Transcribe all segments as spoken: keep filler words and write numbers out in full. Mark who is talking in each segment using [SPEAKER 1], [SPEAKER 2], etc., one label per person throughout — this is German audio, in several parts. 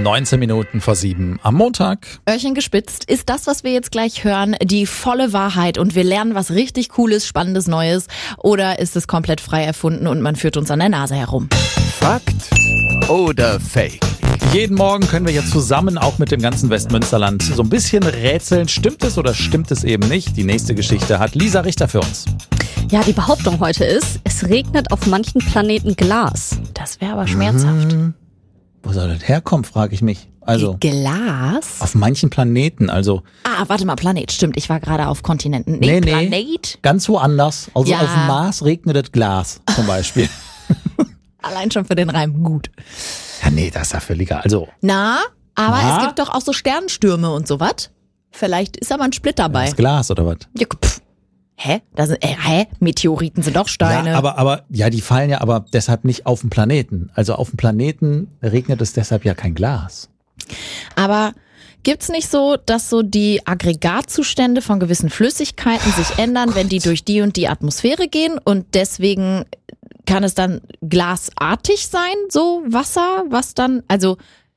[SPEAKER 1] neunzehn Minuten vor sieben am Montag.
[SPEAKER 2] Öhrchen gespitzt. Ist das, was wir jetzt gleich hören, die volle Wahrheit und wir lernen was richtig Cooles, Spannendes, Neues? Oder ist es komplett frei erfunden und man führt uns an der Nase herum?
[SPEAKER 3] Fakt oder Fake?
[SPEAKER 1] Jeden Morgen können wir ja zusammen auch mit dem ganzen Westmünsterland so ein bisschen rätseln. Stimmt es oder stimmt es eben nicht? Die nächste Geschichte hat Lisa Richter für uns.
[SPEAKER 4] Ja, die Behauptung heute ist, es regnet auf manchen Planeten Glas.
[SPEAKER 2] Das wäre aber schmerzhaft.
[SPEAKER 1] Hm, wo soll das herkommen, frage ich mich. Also
[SPEAKER 2] Glas?
[SPEAKER 1] auf manchen Planeten, also...
[SPEAKER 2] Ah, warte mal, Planet, stimmt. Ich war gerade auf Kontinenten.
[SPEAKER 1] Nee,
[SPEAKER 2] Nee,
[SPEAKER 1] nee,
[SPEAKER 2] Planet?
[SPEAKER 1] ganz woanders. Also
[SPEAKER 2] Ja.
[SPEAKER 1] auf dem Mars regnet das Glas zum Beispiel.
[SPEAKER 2] Allein schon für den Reim gut.
[SPEAKER 1] Ja, nee, das ist ja völliger. Also,
[SPEAKER 2] Na, aber
[SPEAKER 1] Na?
[SPEAKER 2] es gibt doch auch so Sternstürme und sowas. Vielleicht ist aber ein Split dabei.
[SPEAKER 1] das Glas oder was?
[SPEAKER 2] Ja, pff. Hä? Da sind, äh, hä? Meteoriten sind doch Steine.
[SPEAKER 1] Ja, aber, aber, ja, die fallen ja aber deshalb nicht auf den Planeten. Also auf dem Planeten regnet es deshalb ja kein Glas.
[SPEAKER 2] Aber gibt's nicht so, dass so die Aggregatzustände von gewissen Flüssigkeiten sich ändern, wenn die durch die und die Atmosphäre gehen und deswegen kann es dann glasartig sein, so Wasser, was dann, also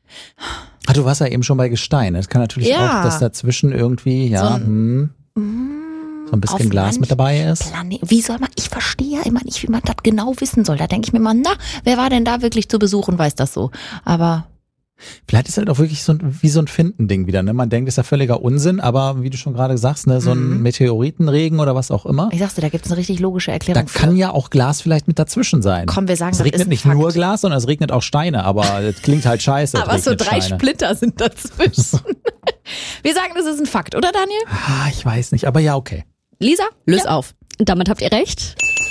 [SPEAKER 1] Ah, du warst ja eben schon bei Gestein. Es kann natürlich
[SPEAKER 2] Ja.
[SPEAKER 1] auch, dass dazwischen irgendwie, ja,
[SPEAKER 2] So ein-
[SPEAKER 1] hm, so ein bisschen
[SPEAKER 2] auf
[SPEAKER 1] Glas
[SPEAKER 2] manch
[SPEAKER 1] mit dabei ist.
[SPEAKER 2] Planet, wie soll man, ich verstehe ja immer nicht, wie man das genau wissen soll. Da denke ich mir mal, na, wer war denn da wirklich zu Besuch und weiß das so? Aber
[SPEAKER 1] Vielleicht ist halt auch wirklich so ein, wie so ein Finden-Ding wieder. Ne? Man denkt, ist ja völliger Unsinn, aber wie du schon gerade sagst, ne, so ein
[SPEAKER 2] Mhm.
[SPEAKER 1] Meteoritenregen oder was auch immer.
[SPEAKER 2] ich sag's dir, da gibt's eine richtig logische
[SPEAKER 1] Da
[SPEAKER 2] Erklärung
[SPEAKER 1] kann
[SPEAKER 2] für.
[SPEAKER 1] ja auch Glas vielleicht mit dazwischen sein.
[SPEAKER 2] Komm, wir sagen,
[SPEAKER 1] es
[SPEAKER 2] das
[SPEAKER 1] regnet
[SPEAKER 2] ist ein
[SPEAKER 1] nicht
[SPEAKER 2] Fakt.
[SPEAKER 1] nur Glas, sondern es regnet auch Steine, aber es klingt halt scheiße. es
[SPEAKER 2] Aber so
[SPEAKER 1] regnet
[SPEAKER 2] drei
[SPEAKER 1] Steine.
[SPEAKER 2] Splitter sind dazwischen. Wir sagen, das ist ein Fakt, oder Daniel?
[SPEAKER 1] Ah, ich weiß nicht, aber ja, okay.
[SPEAKER 2] Lisa, löse auf.
[SPEAKER 4] Damit habt ihr recht.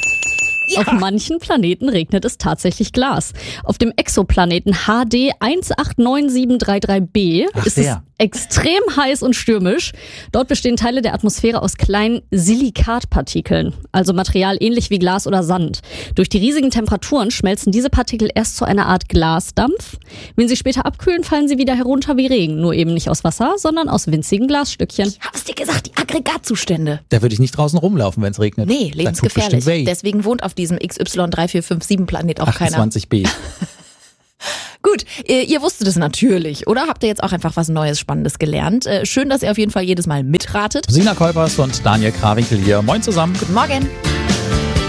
[SPEAKER 4] Auf manchen Planeten regnet es tatsächlich Glas. Auf dem Exoplaneten H D eins acht neun sieben drei drei b
[SPEAKER 1] Ach,
[SPEAKER 4] ist
[SPEAKER 1] der.
[SPEAKER 4] es extrem heiß und stürmisch. Dort bestehen Teile der Atmosphäre aus kleinen Silikatpartikeln, also Material ähnlich wie Glas oder Sand. Durch die riesigen Temperaturen schmelzen diese Partikel erst zu einer Art Glasdampf. Wenn sie später abkühlen, fallen sie wieder herunter wie Regen, nur eben nicht aus Wasser, sondern aus winzigen Glasstückchen.
[SPEAKER 2] Ich hab's dir gesagt, die Aggregatzustände.
[SPEAKER 1] Da würde ich nicht draußen rumlaufen, wenn es regnet.
[SPEAKER 2] Nee,
[SPEAKER 1] Da tut
[SPEAKER 2] lebensgefährlich.
[SPEAKER 1] bestimmt weh.
[SPEAKER 2] Deswegen wohnt auf diesem X Y drei vier fünf sieben Planet auch keiner.
[SPEAKER 1] achtundzwanzig b.
[SPEAKER 2] Gut, ihr, ihr wusstet es natürlich, oder? Habt ihr jetzt auch einfach was Neues, Spannendes gelernt? Äh, schön, dass ihr auf jeden Fall jedes Mal mitratet.
[SPEAKER 1] Sina Kolpers und Daniel Krawinkel hier. Moin zusammen.
[SPEAKER 2] Guten Morgen.